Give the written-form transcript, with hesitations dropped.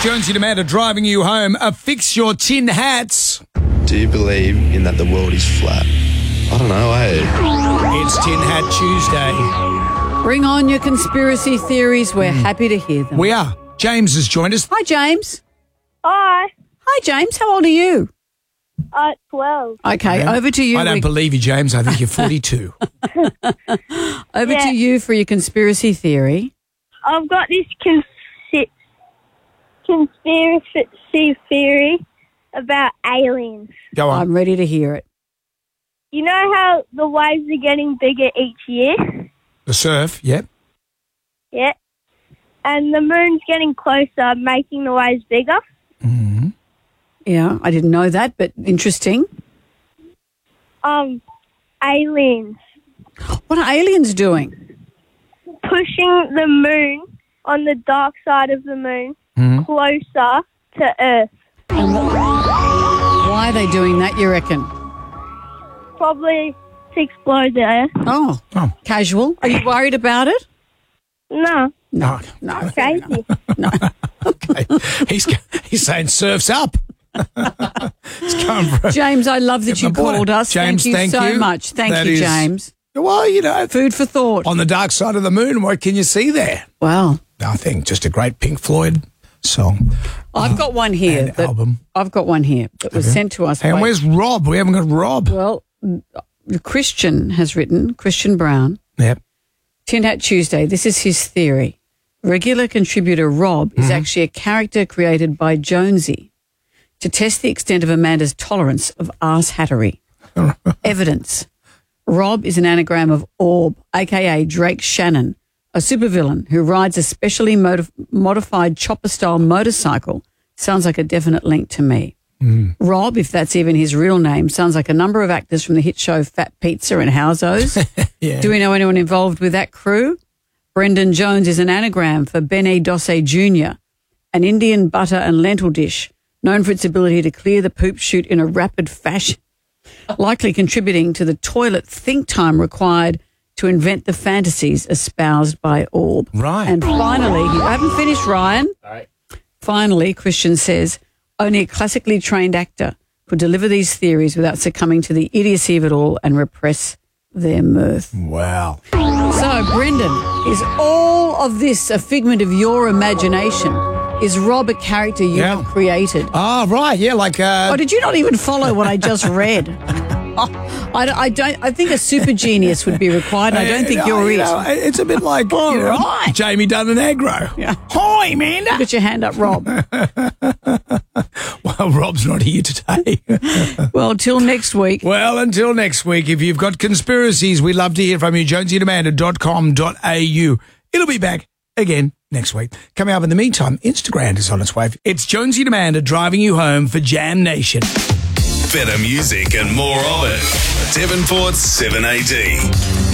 Jonesy and Amanda driving you home. Fix your tin hats. Do you believe in that the world is flat? I don't know, It's Tin Hat Tuesday. Bring on your conspiracy theories. We're happy to hear them. We are. James has joined us. Hi, James. Hi. Hi, James. How old are you? 12. Okay, over to you. I don't believe you, James. I think you're 42. Over to you for your conspiracy theory. I've got this conspiracy theory about aliens. Go on. I'm ready to hear it. You know how the waves are getting bigger each year? The surf, yep. Yeah. And the moon's getting closer, making the waves bigger. Mm-hmm. Yeah, I didn't know that, but interesting. Aliens. What are aliens doing? Pushing the moon on the dark side of the moon closer to Earth. And why are they doing that, you reckon? Probably to explode the Earth. Oh, casual. Are you worried about it? No. No. Crazy. Okay. He's saying surf's up. It's going for James, I love that you called us. James, thank you so much. Thank you, James. Well, you know. Food for thought. On the dark side of the moon, what can you see there? Wow. Nothing. Just a great Pink Floyd song. I've got one here. Album. I've got one here that was sent to us. And where's Rob? We haven't got Rob. Well, Christian has written, Christian Brown. Yep. Tin Hat Tuesday. This is his theory. Regular contributor Rob is actually a character created by Jonesy to test the extent of Amanda's tolerance of arse-hattery. Evidence. Rob is an anagram of Orb, a.k.a. Drake Shannon, a supervillain who rides a specially modified chopper-style motorcycle. Sounds like a definite link to me. Rob, if that's even his real name, sounds like a number of actors from the hit show Fat Pizza and Howzos. Yeah. Do we know anyone involved with that crew? Brendan Jones is an anagram for Benny Dosse Jr., an Indian butter and lentil dish known for its ability to clear the poop chute in a rapid fashion, likely contributing to the toilet think time required to invent the fantasies espoused by Orb. Right. And finally, I haven't finished, Ryan. All right. Finally, Christian says, only a classically trained actor could deliver these theories without succumbing to the idiocy of it all and repress their mirth. Wow. So, Brendan, is all of this a figment of your imagination? Is Rob a character you have created? Oh, right. Yeah, like... Oh, did you not even follow what I just read? I think a super genius would be required. I don't think you're it. It's a bit like right. Jamie Dunn and Agro. Yeah. Hi, Amanda. Put your hand up, Rob. Well, Rob's not here today. Well, till next week. Well, until next week, if you've got conspiracies, we'd love to hear from you. jonesyandamanda.com.au. It'll be back again next week. Coming up in the meantime, Instagram is on its way. It's Jonesy and Amanda driving you home for Jam Nation. Better music and more of it. Devonport's 7AD.